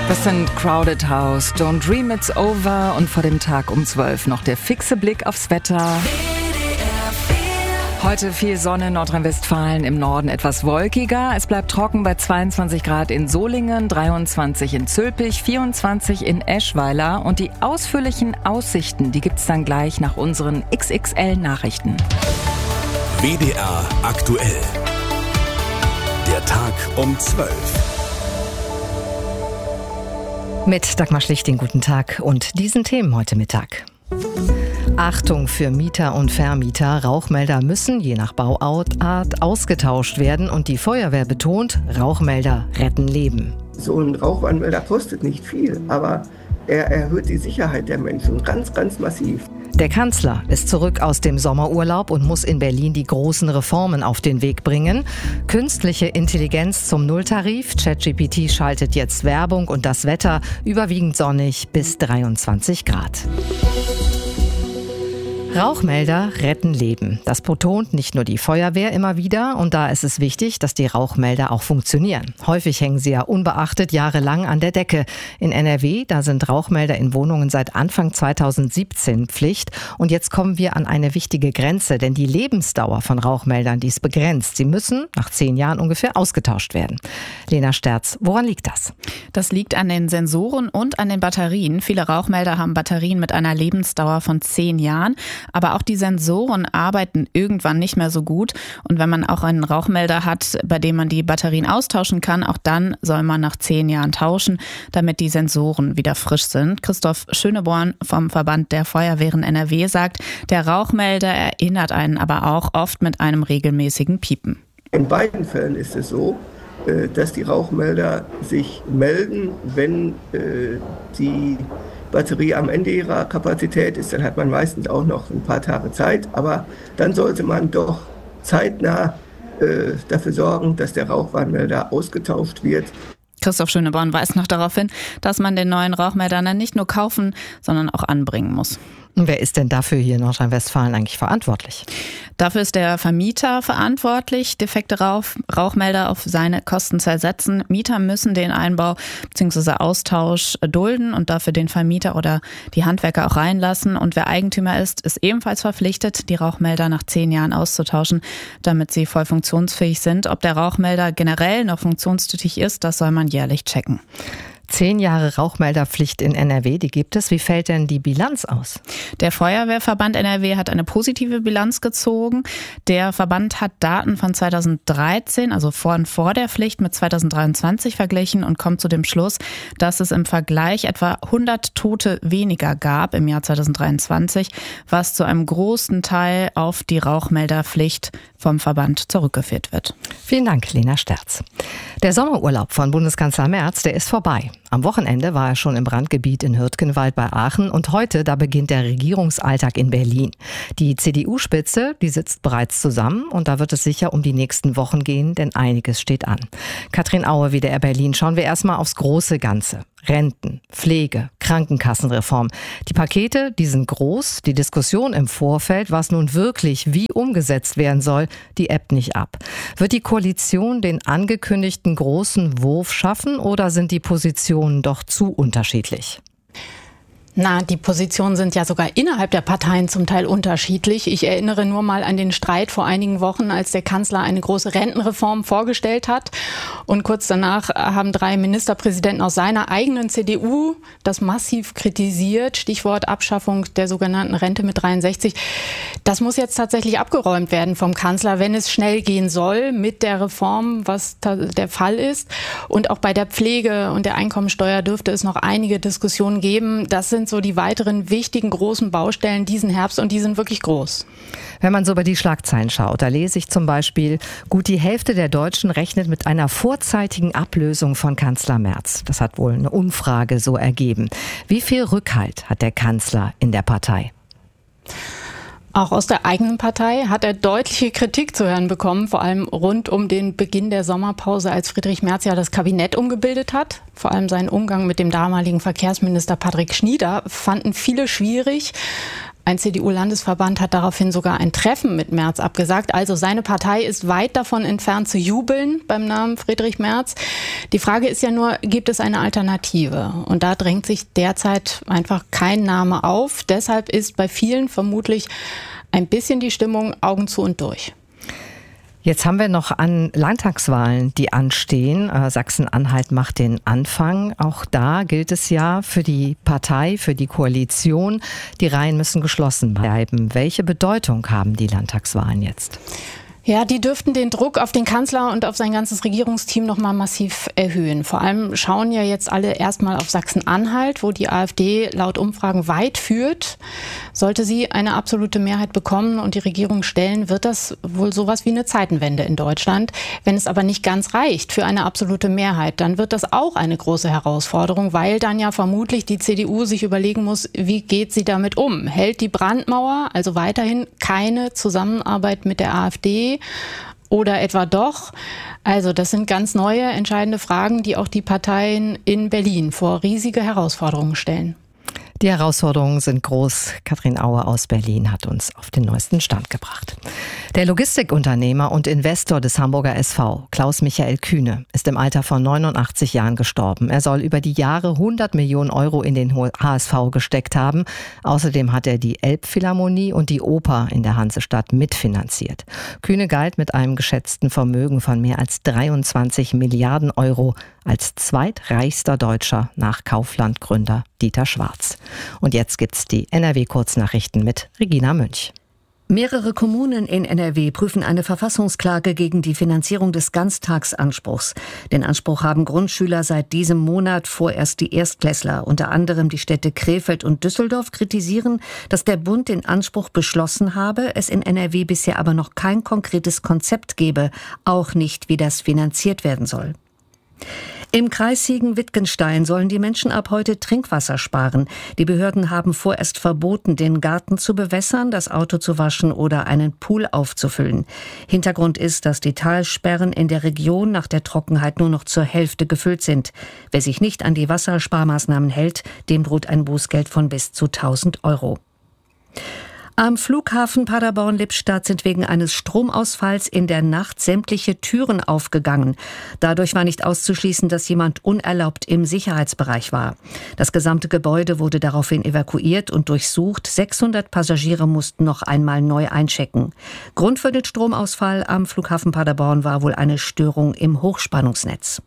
Das sind Crowded House, Don't Dream It's Over und vor dem Tag um 12 noch der fixe Blick aufs Wetter. Heute viel Sonne in Nordrhein-Westfalen, im Norden etwas wolkiger. Es bleibt trocken bei 22 Grad in Solingen, 23 in Zülpich, 24 in Eschweiler. Und die ausführlichen Aussichten, die gibt's dann gleich nach unseren XXL-Nachrichten. WDR aktuell. Der Tag um 12. Mit Dagmar Schlichting, guten Tag und diesen Themen heute Mittag. Achtung für Mieter und Vermieter. Rauchmelder müssen je nach Bauart ausgetauscht werden und die Feuerwehr betont, Rauchmelder retten Leben. So ein Rauchwarnmelder kostet nicht viel, aber er erhöht die Sicherheit der Menschen ganz, ganz massiv. Der Kanzler ist zurück aus dem Sommerurlaub und muss in Berlin die großen Reformen auf den Weg bringen. Künstliche Intelligenz zum Nulltarif. ChatGPT schaltet jetzt Werbung und das Wetter überwiegend sonnig bis 23 Grad. Rauchmelder retten Leben. Das betont nicht nur die Feuerwehr immer wieder und da ist es wichtig, dass die Rauchmelder auch funktionieren. Häufig hängen sie ja unbeachtet jahrelang an der Decke. In NRW, da sind Rauchmelder in Wohnungen seit Anfang 2017 Pflicht und jetzt kommen wir an eine wichtige Grenze, denn die Lebensdauer von Rauchmeldern, die ist begrenzt. Sie müssen nach 10 Jahren ungefähr ausgetauscht werden. Lena Sterz, woran liegt das? Das liegt an den Sensoren und an den Batterien. Viele Rauchmelder haben Batterien mit einer Lebensdauer von 10 Jahren. Aber auch die Sensoren arbeiten irgendwann nicht mehr so gut. Und wenn man auch einen Rauchmelder hat, bei dem man die Batterien austauschen kann, auch dann soll man nach 10 Jahren tauschen, damit die Sensoren wieder frisch sind. Christoph Schöneborn vom Verband der Feuerwehren NRW sagt, der Rauchmelder erinnert einen aber auch oft mit einem regelmäßigen Piepen. In beiden Fällen ist es so, dass die Rauchmelder sich melden, wenn die Batterie am Ende ihrer Kapazität ist. Dann hat man meistens auch noch ein paar Tage Zeit, aber dann sollte man doch zeitnah dafür sorgen, dass der Rauchwarnmelder ausgetauscht wird. Christoph Schöneborn weist noch darauf hin, dass man den neuen Rauchmelder dann nicht nur kaufen, sondern auch anbringen muss. Und wer ist denn dafür hier in Nordrhein-Westfalen eigentlich verantwortlich? Dafür ist der Vermieter verantwortlich, defekte Rauchmelder auf seine Kosten zu ersetzen. Mieter müssen den Einbau bzw. Austausch dulden und dafür den Vermieter oder die Handwerker auch reinlassen. Und wer Eigentümer ist ebenfalls verpflichtet, die Rauchmelder nach 10 Jahren auszutauschen, damit sie voll funktionsfähig sind. Ob der Rauchmelder generell noch funktionstüchtig ist, das soll man jährlich checken. 10 Jahre Rauchmelderpflicht in NRW, die gibt es. Wie fällt denn die Bilanz aus? Der Feuerwehrverband NRW hat eine positive Bilanz gezogen. Der Verband hat Daten von 2013, also vor der Pflicht, mit 2023 verglichen und kommt zu dem Schluss, dass es im Vergleich etwa 100 Tote weniger gab im Jahr 2023, was zu einem großen Teil auf die Rauchmelderpflicht vom Verband zurückgeführt wird. Vielen Dank, Lena Sterz. Der Sommerurlaub von Bundeskanzler Merz, der ist vorbei. Am Wochenende war er schon im Brandgebiet in Hürtgenwald bei Aachen und heute, da beginnt der Regierungsalltag in Berlin. Die CDU-Spitze, die sitzt bereits zusammen und da wird es sicher um die nächsten Wochen gehen, denn einiges steht an. Katrin Aue, WDR Berlin, schauen wir erstmal aufs große Ganze. Renten, Pflege, Krankenkassenreform. Die Pakete, die sind groß. Die Diskussion im Vorfeld, was nun wirklich wie umgesetzt werden soll, die ebbt nicht ab. Wird die Koalition den angekündigten großen Wurf schaffen oder sind die Positionen doch zu unterschiedlich? Die Positionen sind ja sogar innerhalb der Parteien zum Teil unterschiedlich. Ich erinnere nur mal an den Streit vor einigen Wochen, als der Kanzler eine große Rentenreform vorgestellt hat. Und kurz danach haben 3 Ministerpräsidenten aus seiner eigenen CDU das massiv kritisiert. Stichwort Abschaffung der sogenannten Rente mit 63. Das muss jetzt tatsächlich abgeräumt werden vom Kanzler, wenn es schnell gehen soll mit der Reform, was der Fall ist. Und auch bei der Pflege und der Einkommensteuer dürfte es noch einige Diskussionen geben. Das sind so die weiteren wichtigen großen Baustellen diesen Herbst und die sind wirklich groß. Wenn man so über die Schlagzeilen schaut, da lese ich zum Beispiel, gut die Hälfte der Deutschen rechnet mit einer vorzeitigen Ablösung von Kanzler Merz. Das hat wohl eine Umfrage so ergeben. Wie viel Rückhalt hat der Kanzler in der Partei? Auch aus der eigenen Partei hat er deutliche Kritik zu hören bekommen, vor allem rund um den Beginn der Sommerpause, als Friedrich Merz ja das Kabinett umgebildet hat. Vor allem seinen Umgang mit dem damaligen Verkehrsminister Patrick Schnieder fanden viele schwierig. Ein CDU-Landesverband hat daraufhin sogar ein Treffen mit Merz abgesagt. Also seine Partei ist weit davon entfernt zu jubeln beim Namen Friedrich Merz. Die Frage ist ja nur, gibt es eine Alternative? Und da drängt sich derzeit einfach kein Name auf. Deshalb ist bei vielen vermutlich ein bisschen die Stimmung Augen zu und durch. Jetzt haben wir noch an Landtagswahlen, die anstehen. Sachsen-Anhalt macht den Anfang. Auch da gilt es ja für die Partei, für die Koalition, die Reihen müssen geschlossen bleiben. Welche Bedeutung haben die Landtagswahlen jetzt? Ja, die dürften den Druck auf den Kanzler und auf sein ganzes Regierungsteam noch mal massiv erhöhen. Vor allem schauen ja jetzt alle erstmal auf Sachsen-Anhalt, wo die AfD laut Umfragen weit führt. Sollte sie eine absolute Mehrheit bekommen und die Regierung stellen, wird das wohl sowas wie eine Zeitenwende in Deutschland. Wenn es aber nicht ganz reicht für eine absolute Mehrheit, dann wird das auch eine große Herausforderung, weil dann ja vermutlich die CDU sich überlegen muss, wie geht sie damit um? Hält die Brandmauer, also weiterhin keine Zusammenarbeit mit der AfD, oder etwa doch? Also das sind ganz neue, entscheidende Fragen, die auch die Parteien in Berlin vor riesige Herausforderungen stellen. Die Herausforderungen sind groß. Katrin Aue aus Berlin hat uns auf den neuesten Stand gebracht. Der Logistikunternehmer und Investor des Hamburger SV, Klaus-Michael Kühne, ist im Alter von 89 Jahren gestorben. Er soll über die Jahre 100 Millionen Euro in den HSV gesteckt haben. Außerdem hat er die Elbphilharmonie und die Oper in der Hansestadt mitfinanziert. Kühne galt mit einem geschätzten Vermögen von mehr als 23 Milliarden Euro als zweitreichster Deutscher nach Kaufland-Gründer Dieter Schwarz. Und jetzt gibt's die NRW-Kurznachrichten mit Regina Münch. Mehrere Kommunen in NRW prüfen eine Verfassungsklage gegen die Finanzierung des Ganztagsanspruchs. Den Anspruch haben Grundschüler seit diesem Monat, vorerst die Erstklässler. Unter anderem die Städte Krefeld und Düsseldorf kritisieren, dass der Bund den Anspruch beschlossen habe, es in NRW bisher aber noch kein konkretes Konzept gebe, auch nicht, wie das finanziert werden soll. Im Kreis Siegen-Wittgenstein sollen die Menschen ab heute Trinkwasser sparen. Die Behörden haben vorerst verboten, den Garten zu bewässern, das Auto zu waschen oder einen Pool aufzufüllen. Hintergrund ist, dass die Talsperren in der Region nach der Trockenheit nur noch zur Hälfte gefüllt sind. Wer sich nicht an die Wassersparmaßnahmen hält, dem droht ein Bußgeld von bis zu 1.000 Euro. Am Flughafen Paderborn-Lippstadt sind wegen eines Stromausfalls in der Nacht sämtliche Türen aufgegangen. Dadurch war nicht auszuschließen, dass jemand unerlaubt im Sicherheitsbereich war. Das gesamte Gebäude wurde daraufhin evakuiert und durchsucht. 600 Passagiere mussten noch einmal neu einchecken. Grund für den Stromausfall am Flughafen Paderborn war wohl eine Störung im Hochspannungsnetz.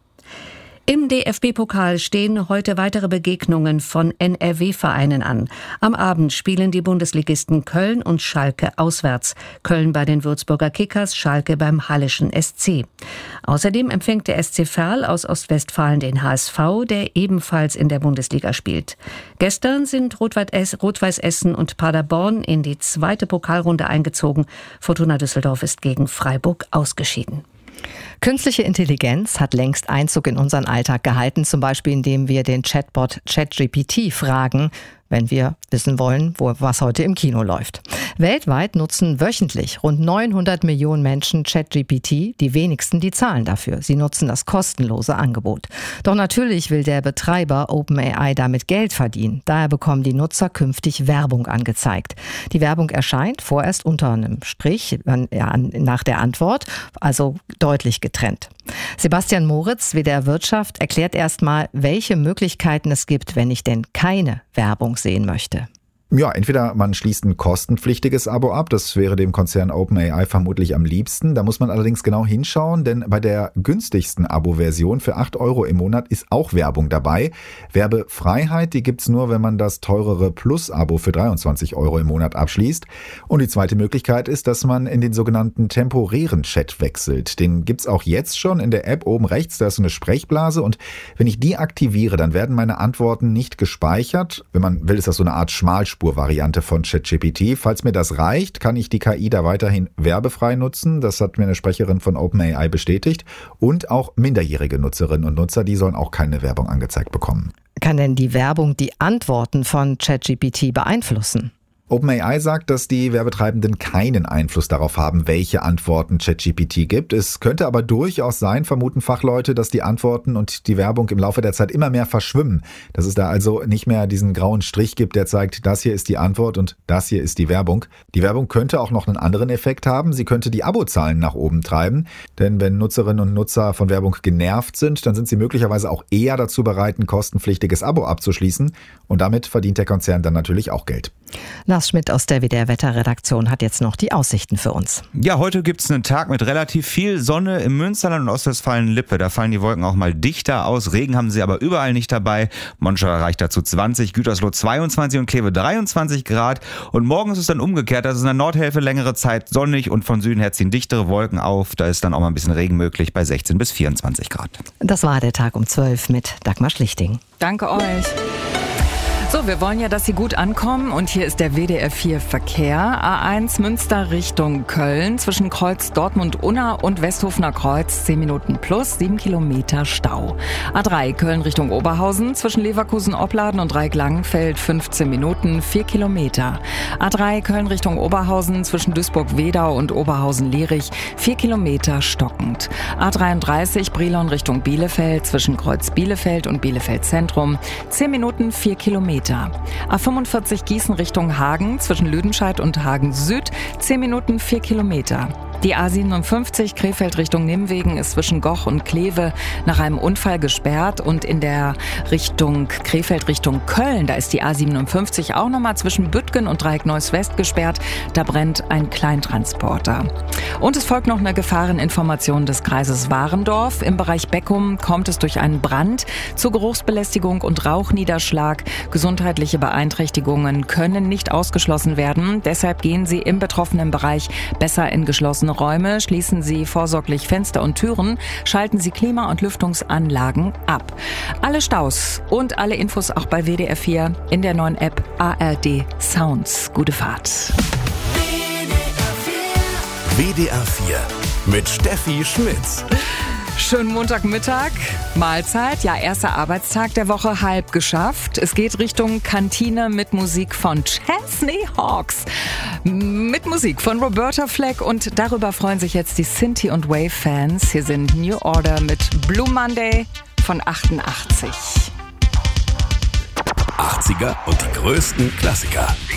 Im DFB-Pokal stehen heute weitere Begegnungen von NRW-Vereinen an. Am Abend spielen die Bundesligisten Köln und Schalke auswärts. Köln bei den Würzburger Kickers, Schalke beim Halleschen SC. Außerdem empfängt der SC Verl aus Ostwestfalen den HSV, der ebenfalls in der Bundesliga spielt. Gestern sind Rot-Weiß Essen und Paderborn in die zweite Pokalrunde eingezogen. Fortuna Düsseldorf ist gegen Freiburg ausgeschieden. Künstliche Intelligenz hat längst Einzug in unseren Alltag gehalten, zum Beispiel indem wir den Chatbot ChatGPT fragen, wenn wir wissen wollen, was heute im Kino läuft. Weltweit nutzen wöchentlich rund 900 Millionen Menschen ChatGPT, die wenigsten die zahlen dafür. Sie nutzen das kostenlose Angebot. Doch natürlich will der Betreiber OpenAI damit Geld verdienen. Daher bekommen die Nutzer künftig Werbung angezeigt. Die Werbung erscheint vorerst unter einem Strich nach der Antwort, also deutlich getrennt. Sebastian Moritz, WDR Wirtschaft, erklärt erstmal, welche Möglichkeiten es gibt, wenn ich denn keine Werbung sehen möchte. Ja, entweder man schließt ein kostenpflichtiges Abo ab, das wäre dem Konzern OpenAI vermutlich am liebsten. Da muss man allerdings genau hinschauen, denn bei der günstigsten Abo-Version für 8 Euro im Monat ist auch Werbung dabei. Werbefreiheit, die gibt's nur, wenn man das teurere Plus-Abo für 23 Euro im Monat abschließt. Und die zweite Möglichkeit ist, dass man in den sogenannten temporären Chat wechselt. Den gibt's auch jetzt schon in der App oben rechts, da ist so eine Sprechblase und wenn ich die aktiviere, dann werden meine Antworten nicht gespeichert. Wenn man will, ist das so eine Art Schmalspur-Variante von ChatGPT. Falls mir das reicht, kann ich die KI da weiterhin werbefrei nutzen. Das hat mir eine Sprecherin von OpenAI bestätigt. Und auch minderjährige Nutzerinnen und Nutzer, die sollen auch keine Werbung angezeigt bekommen. Kann denn die Werbung die Antworten von ChatGPT beeinflussen? OpenAI sagt, dass die Werbetreibenden keinen Einfluss darauf haben, welche Antworten ChatGPT gibt. Es könnte aber durchaus sein, vermuten Fachleute, dass die Antworten und die Werbung im Laufe der Zeit immer mehr verschwimmen. Dass es da also nicht mehr diesen grauen Strich gibt, der zeigt, das hier ist die Antwort und das hier ist die Werbung. Die Werbung könnte auch noch einen anderen Effekt haben. Sie könnte die Abozahlen nach oben treiben. Denn wenn Nutzerinnen und Nutzer von Werbung genervt sind, dann sind sie möglicherweise auch eher dazu bereit, ein kostenpflichtiges Abo abzuschließen. Und damit verdient der Konzern dann natürlich auch Geld. Lars Schmidt aus der WDR-Wetterredaktion hat jetzt noch die Aussichten für uns. Ja, heute gibt es einen Tag mit relativ viel Sonne im Münsterland und Ostwestfalen-Lippe. Da fallen die Wolken auch mal dichter aus. Regen haben sie aber überall nicht dabei. Monschau erreicht dazu 20, Gütersloh 22 und Kleve 23 Grad. Und morgen ist es dann umgekehrt. Das ist in der Nordhälfte längere Zeit sonnig und von Süden her ziehen dichtere Wolken auf. Da ist dann auch mal ein bisschen Regen möglich bei 16 bis 24 Grad. Das war der Tag um 12 mit Dagmar Schlichting. Danke euch. So, wir wollen ja, dass Sie gut ankommen und hier ist der WDR 4 Verkehr. A1 Münster Richtung Köln zwischen Kreuz Dortmund-Unna und Westhofener Kreuz 10 Minuten plus 7 Kilometer Stau. A3 Köln Richtung Oberhausen zwischen Leverkusen-Opladen und Dreieck-Langenfeld 15 Minuten 4 Kilometer. A3 Köln Richtung Oberhausen zwischen Duisburg-Wedau und Oberhausen-Lerich 4 Kilometer stockend. A33 Brilon Richtung Bielefeld zwischen Kreuz Bielefeld und Bielefeld Zentrum 10 Minuten 4 Kilometer. A45 Gießen Richtung Hagen zwischen Lüdenscheid und Hagen Süd 10 Minuten 4 Kilometer. Die A57 Krefeld Richtung Nimwegen ist zwischen Goch und Kleve nach einem Unfall gesperrt und in der Richtung Krefeld Richtung Köln, da ist die A57 auch nochmal zwischen Büttgen und Dreieck-Neuss-West gesperrt. Da brennt ein Kleintransporter. Und es folgt noch eine Gefahreninformation des Kreises Warendorf. Im Bereich Beckum kommt es durch einen Brand zu Geruchsbelästigung und Rauchniederschlag. Gesundheitliche Beeinträchtigungen können nicht ausgeschlossen werden. Deshalb gehen Sie im betroffenen Bereich besser in geschlossene Räume, schließen Sie vorsorglich Fenster und Türen, schalten Sie Klima- und Lüftungsanlagen ab. Alle Staus und alle Infos auch bei WDR 4 in der neuen App ARD Sounds. Gute Fahrt. WDR 4 mit Steffi Schmitz. Schönen Montagmittag, Mahlzeit, ja, erster Arbeitstag der Woche halb geschafft. Es geht Richtung Kantine mit Musik von Chesney Hawkes. Mit Musik von Roberta Fleck und darüber freuen sich jetzt die Sinti und Wave-Fans. Hier sind New Order mit Blue Monday von 88. 80er und die größten Klassiker.